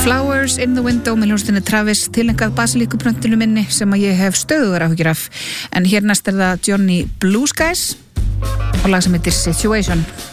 Flowers in the Window með hljómsveitinni Travis, tilengað basilíkuplöntinu minni sem að ég hef stöðugar áhyggjur af. En hér næst það Johnny Blue Skies og lag sem heitir Situation.